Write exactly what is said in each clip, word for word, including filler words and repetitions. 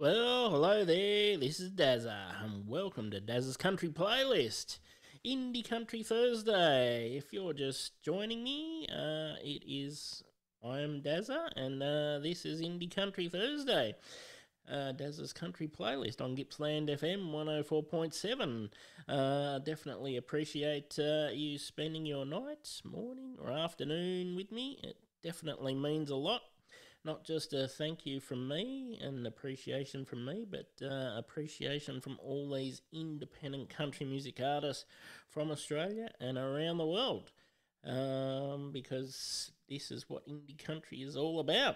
Well, hello there. This is Dazza, and welcome to Dazza's Country Playlist, Indie Country Thursday. If you're just joining me, uh, it is I am Dazza, and uh, this is Indie Country Thursday. Uh, Dazza's Country Playlist on Gippsland F M one oh four point seven. Uh, definitely appreciate uh, you spending your night, morning, or afternoon with me. It definitely means a lot. Not just a thank you from me and appreciation from me, but uh, appreciation from all these independent country music artists from Australia and around the world. Um, because this is what indie country is all about.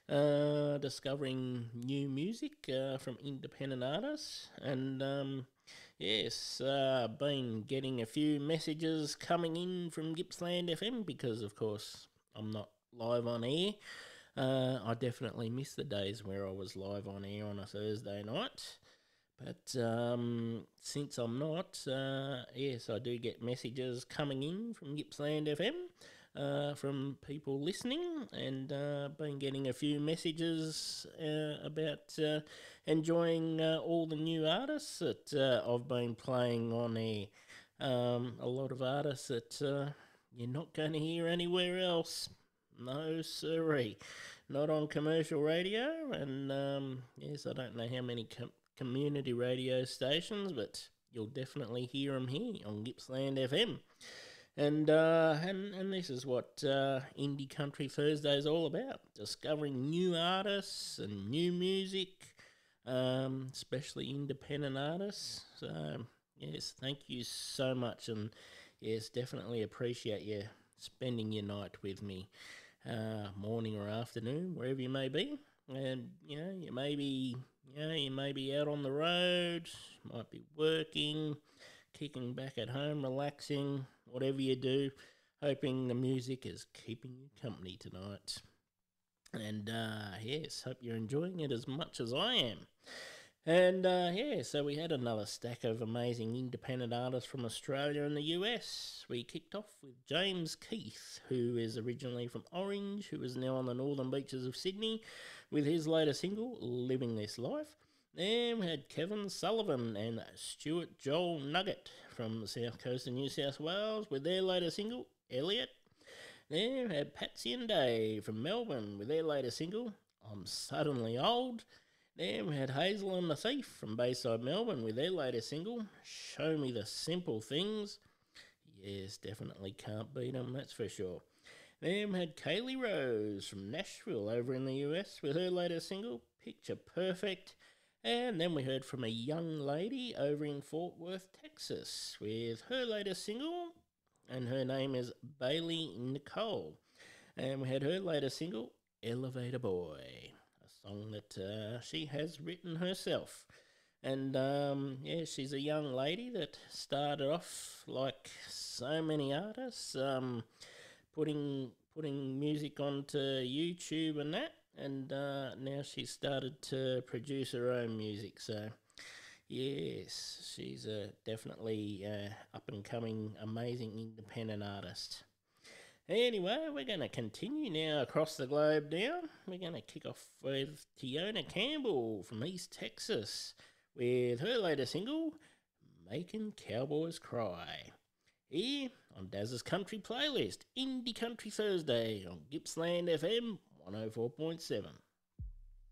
Uh, discovering new music uh, from independent artists. And um, yes, uh, been getting a few messages coming in from Gippsland F M because, of course, I'm not live on air. Uh, I definitely miss the days where I was live on air on a Thursday night. But um, since I'm not, uh, yes, I do get messages coming in from Gippsland F M uh, from people listening, and uh, been getting a few messages uh, about uh, enjoying uh, all the new artists that uh, I've been playing on air. Um, a lot of artists that uh, you're not going to hear anywhere else. No, sirree. Not on commercial radio, and um, yes, I don't know how many com- community radio stations, but you'll definitely hear them here on Gippsland F M. And uh, and and this is what uh, Indie Country Thursday is all about: discovering new artists and new music, um, especially independent artists. So yes, thank you so much, and yes, definitely appreciate you spending your night with me. Uh, morning or afternoon, wherever you may be, and you know you may be, you know, you may be out on the road, might be working, kicking back at home, relaxing, whatever you do. Hoping the music is keeping you company tonight, and uh, yes, hope you're enjoying it as much as I am. And uh, yeah, so we had another stack of amazing independent artists from Australia and the U S. We kicked off with James Keith, who is originally from Orange, who is now on the northern beaches of Sydney, with his latest single, Living This Life. Then we had Kevin Sullivan and Stuart Joel Nugget from the south coast of New South Wales with their latest single, Elliot. Then we had Patsy and Dave from Melbourne with their latest single, I'm Suddenly Old. Then we had Hazel and the Thief from Bayside, Melbourne with their latest single, Show Me the Simple Things. Yes, definitely can't beat them, that's for sure. Then we had Kaylee Rose from Nashville over in the U S with her latest single, Picture Perfect. And then we heard from a young lady over in Fort Worth, Texas with her latest single, and her name is Bailey Nicole. And we had her latest single, Elevator Boy, song that uh, she has written herself. And um, yeah, she's a young lady that started off like so many artists, um, putting putting music onto YouTube and that, and uh, now she's started to produce her own music. So yes, she's a definitely uh, up and coming, amazing independent artist. Anyway, we're going to continue now across the globe now. We're going to kick off with Tiona Campbell from East Texas with her latest single, Making Cowboys Cry. Here on Daz's Country Playlist, Indie Country Thursday on Gippsland F M one oh four point seven.